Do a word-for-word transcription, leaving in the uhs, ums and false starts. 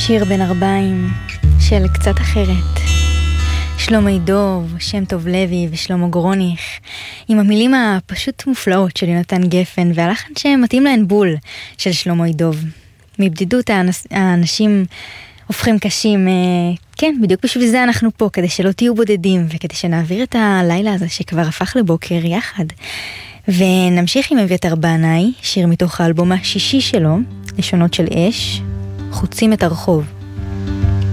שיר בין ארבעים של קצת אחרת. שלמה דוב, שם טוב לוי ושלמה גרוניך, עם המילים הפשוט מופלאות של יונתן גפן, והלחן שמתאים להן בול של שלמה דוב. מבדידות האנש, האנשים הופכים קשים, כן, בדיוק בשביל זה אנחנו פה, כדי שלא תהיו בודדים, וכדי שנעביר את הלילה הזה שכבר הפך לבוקר יחד. ונמשיך עם אביתר בנאי, שיר מתוך האלבום השישי שלו, לשונות של אש, חוצים את הרחוב.